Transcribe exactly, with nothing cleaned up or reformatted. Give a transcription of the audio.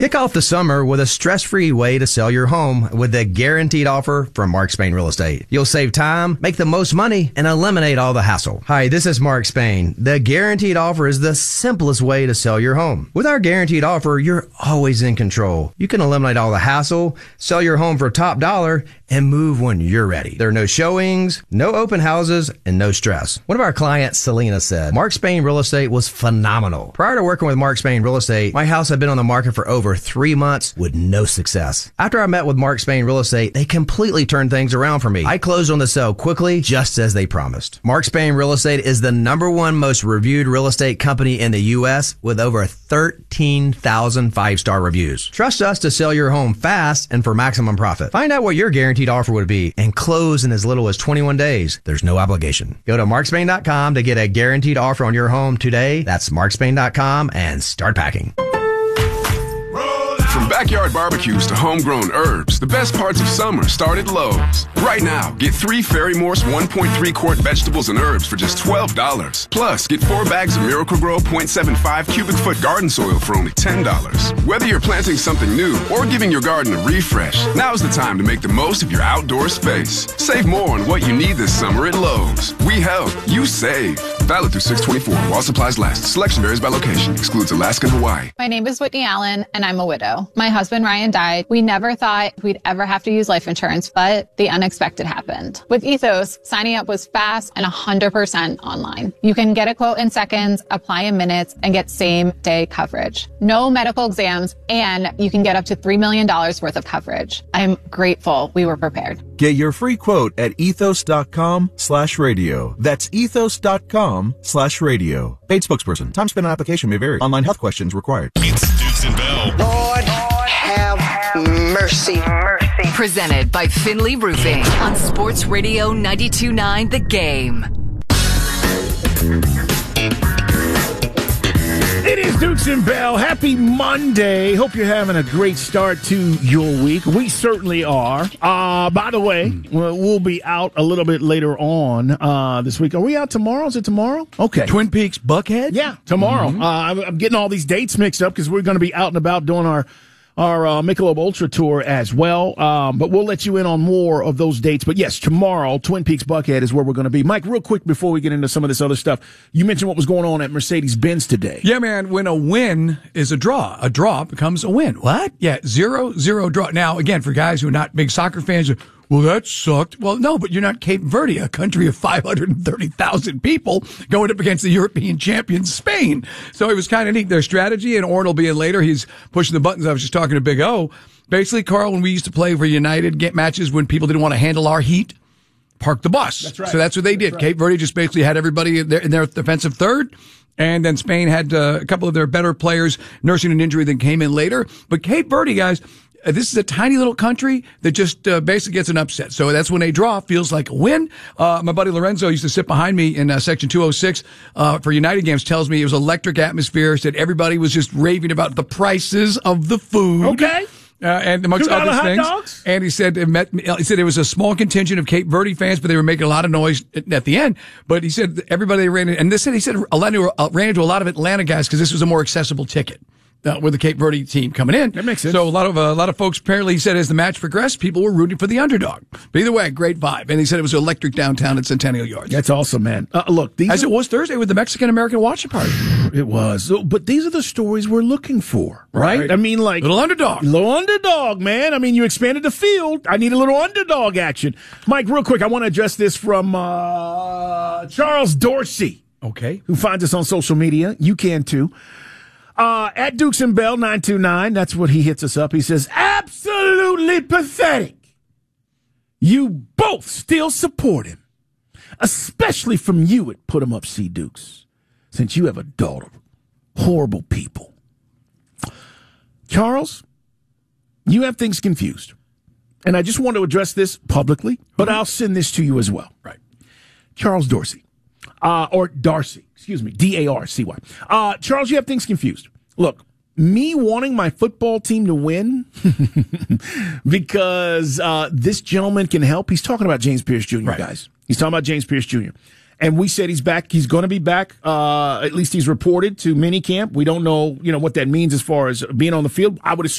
Kick off the summer with a stress-free way to sell your home with the guaranteed offer from Mark Spain Real Estate. You'll save time, make the most money, and eliminate all the hassle. Hi, this is Mark Spain. The guaranteed offer is the simplest way to sell your home. With our guaranteed offer, you're always in control. You can eliminate all the hassle, sell your home for top dollar, and move when you're ready. There are no showings, no open houses, and no stress. One of our clients, Selena, said, Mark Spain Real Estate was phenomenal. Prior to working with Mark Spain Real Estate, my house had been on the market for over three months with no success. After I met with Mark Spain Real Estate, they completely turned things around for me. I closed on the sale quickly, just as they promised. Mark Spain Real Estate is the number one most reviewed real estate company in the U S with over thirteen thousand five-star reviews. Trust us to sell your home fast and for maximum profit. Find out what your guaranteed offer would be and close in as little as twenty-one days. There's no obligation. Go to mark spain dot com to get a guaranteed offer on your home today. That's mark spain dot com and start packing. From backyard barbecues to homegrown herbs, the best parts of summer start at Lowe's. Right now, get three Fairy Morse one point three quart vegetables and herbs for just twelve dollars. Plus, get four bags of Miracle-Gro point seven five cubic foot garden soil for only ten dollars. Whether you're planting something new or giving your garden a refresh, now's the time to make the most of your outdoor space. Save more on what you need this summer at Lowe's. We help, you save. Valid through six twenty-four while supplies last. Selection varies by location. Excludes Alaska and Hawaii. My name is Whitney Allen, and I'm a widow. My husband, Ryan, died. We never thought we'd ever have to use life insurance, but the unexpected happened. With Ethos, signing up was fast and one hundred percent online. You can get a quote in seconds, apply in minutes, and get same-day coverage. No medical exams, and you can get up to three million dollars worth of coverage. I'm grateful we were prepared. Get your free quote at ethos.com slash radio. That's ethos.com slash radio. Paid spokesperson. Time spent on application may vary. Online health questions required. It's Dukes and Bell. Lord, have mercy. Mercy. Presented by Finley Roofing on Sports Radio ninety-two point nine The Game. It is Dukes and Bell. Happy Monday. Hope you're having a great start to your week. We certainly are. Uh, by the way, we'll be out a little bit later on uh, this week. Are we out tomorrow? Is it tomorrow? Okay. Twin Peaks Buckhead? Yeah, tomorrow. Mm-hmm. Uh, I'm, I'm getting all these dates mixed up because we're going to be out and about doing our our uh, Michelob Ultra Tour as well. Um, but we'll let you in on more of those dates. But yes, tomorrow, Twin Peaks Buckhead is where we're going to be. Mike, real quick before we get into some of this other stuff, you mentioned what was going on at Mercedes-Benz today. Yeah, man, when a win is a draw, a draw becomes a win. What? Yeah, zero, zero draw. Now, again, for guys who are not big soccer fans, well, that sucked. Well, no, but you're not Cape Verde, a country of five hundred thirty thousand people going up against the European champions, Spain. So it was kind of neat, their strategy, and Orn will be in later. He's pushing the buttons. I was just talking to Big O. Basically, Carl, when we used to play for United, get matches when people didn't want to handle our heat, park the bus. That's right. So that's what they did. Right. Cape Verde just basically had everybody in their, in their defensive third. And then Spain had uh, a couple of their better players nursing an injury that came in later. But Cape Verde, guys, uh, this is a tiny little country that just uh, basically gets an upset. So that's when a draw feels like a win. Uh, my buddy Lorenzo used to sit behind me in uh, section two oh six uh, for United games, tells me it was electric atmosphere, said everybody was just raving about the prices of the food. Okay. Uh, and amongst Two dollar other hot things, dogs? and he said it met, he said it was a small contingent of Cape Verde fans, but they were making a lot of noise at, at the end. But he said everybody ran in, and this said he said Atlanta ran into a lot of Atlanta guys because this was a more accessible ticket. Uh, with the Cape Verde team coming in. That makes sense. So a lot of, uh, a lot of folks apparently, he said, as the match progressed, people were rooting for the underdog. But either way, great vibe. And he said it was electric downtown at Centennial Yards. That's awesome, man. Uh, look, these As are, it was Thursday with the Mexican-American watching party. It was. So, but these are the stories we're looking for, right? Right. I mean, like. Little underdog. Little underdog, man. I mean, you expanded the field. I need a little underdog action. Mike, real quick, I want to address this from uh, Charles Dorsey. Okay. Who finds us on social media. You can, too. Uh, at Dukes and Bell nine two nine, that's what he hits us up. He says, absolutely pathetic. You both still support him, especially from you at Put 'em Up C Dukes, since you have a daughter. Horrible people. Charles, you have things confused. And I just want to address this publicly, but I'll send this to you as well. Right. Charles Dorsey, uh, or Darcy, excuse me, D A R C Y. Uh, Charles, you have things confused. Look, me wanting my football team to win because uh, this gentleman can help. He's talking about James Pierce Junior, right. guys. He's talking about James Pierce Junior and we said he's back. He's going to be back. Uh, at least he's reported to minicamp. We don't know, you know, what that means as far as being on the field. I would assume